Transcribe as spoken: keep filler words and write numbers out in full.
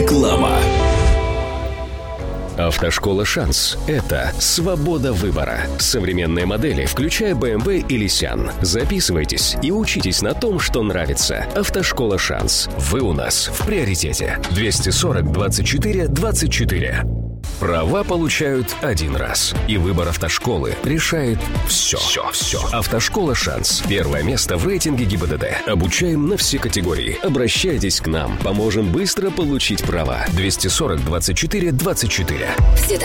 Реклама. Автошкола «Шанс» — это свобода выбора. Современные модели, включая бэ эм вэ и Лисян. Записывайтесь и учитесь на том, что нравится. Автошкола «Шанс». Вы у нас в приоритете. двести сорок двадцать четыре двадцать четыре. Права получают один раз. И выбор автошколы решает все. Все, все. Автошкола «Шанс». Первое место в рейтинге ГИБДД. Обучаем на все категории. Обращайтесь к нам. Поможем быстро получить права. двести сорок двадцать четыре двадцать четыре. Всегда